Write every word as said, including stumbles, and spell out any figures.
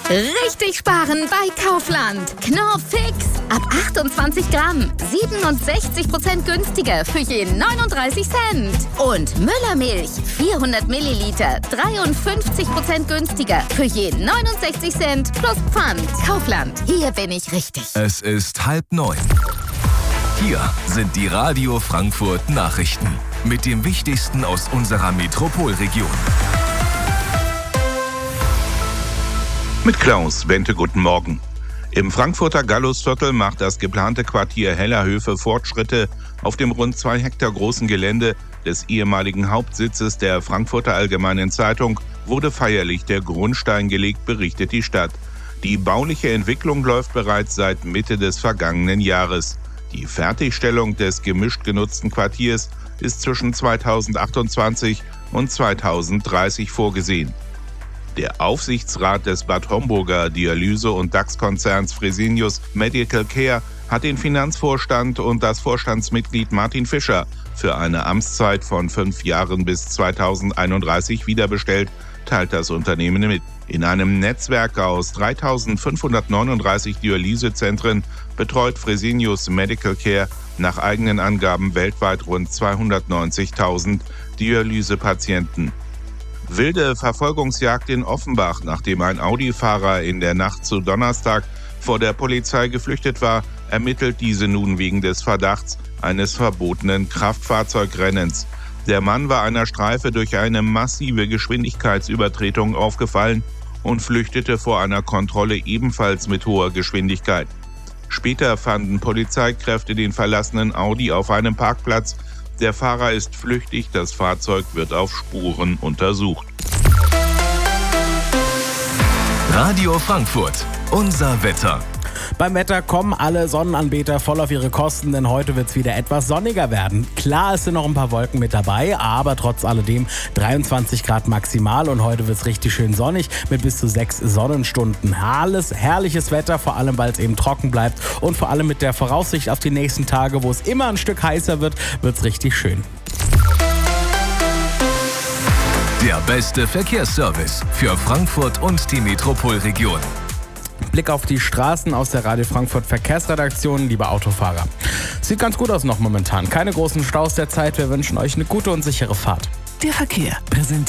Richtig sparen bei Kaufland. Knorr Fix. Ab achtundzwanzig Gramm. siebenundsechzig Prozent günstiger für je neununddreißig Cent. Und Müllermilch. vierhundert Milliliter. dreiundfünfzig Prozent günstiger für je neunundsechzig Cent plus Pfand. Kaufland. Hier bin ich richtig. Es ist halb neun. Hier sind die Radio Frankfurt Nachrichten. Mit dem Wichtigsten aus unserer Metropolregion. Mit Klaus Wente, guten Morgen. Im Frankfurter Gallusviertel macht das geplante Quartier Hellerhöfe Fortschritte. Auf dem rund zwei Hektar großen Gelände des ehemaligen Hauptsitzes der Frankfurter Allgemeinen Zeitung wurde feierlich der Grundstein gelegt, berichtet die Stadt. Die bauliche Entwicklung läuft bereits seit Mitte des vergangenen Jahres. Die Fertigstellung des gemischt genutzten Quartiers ist zwischen zweitausendachtundzwanzig und zweitausenddreißig vorgesehen. Der Aufsichtsrat des Bad Homburger Dialyse- und D A X-Konzerns Fresenius Medical Care hat den Finanzvorstand und das Vorstandsmitglied Martin Fischer für eine Amtszeit von fünf Jahren bis zweitausendeinunddreißig wiederbestellt, teilt das Unternehmen mit. In einem Netzwerk aus dreitausendfünfhundertneununddreißig Dialysezentren betreut Fresenius Medical Care nach eigenen Angaben weltweit rund zweihundertneunzigtausend Dialysepatienten. Wilde Verfolgungsjagd in Offenbach, nachdem ein Audi-Fahrer in der Nacht zu Donnerstag vor der Polizei geflüchtet war, ermittelt diese nun wegen des Verdachts eines verbotenen Kraftfahrzeugrennens. Der Mann war einer Streife durch eine massive Geschwindigkeitsübertretung aufgefallen und flüchtete vor einer Kontrolle ebenfalls mit hoher Geschwindigkeit. Später fanden Polizeikräfte den verlassenen Audi auf einem Parkplatz. Der Fahrer ist flüchtig, das Fahrzeug wird auf Spuren untersucht. Radio Frankfurt, unser Wetter. Beim Wetter kommen alle Sonnenanbeter voll auf ihre Kosten, denn heute wird es wieder etwas sonniger werden. Klar, es sind noch ein paar Wolken mit dabei, aber trotz alledem dreiundzwanzig Grad maximal und heute wird es richtig schön sonnig mit bis zu sechs Sonnenstunden. Alles herrliches Wetter, vor allem weil es eben trocken bleibt und vor allem mit der Voraussicht auf die nächsten Tage, wo es immer ein Stück heißer wird, wird es richtig schön. Der beste Verkehrsservice für Frankfurt und die Metropolregion. Blick auf die Straßen aus der Radio Frankfurt Verkehrsredaktion, liebe Autofahrer. Sieht ganz gut aus noch momentan. Keine großen Staus derzeit. Wir wünschen euch eine gute und sichere Fahrt. Der Verkehr präsentiert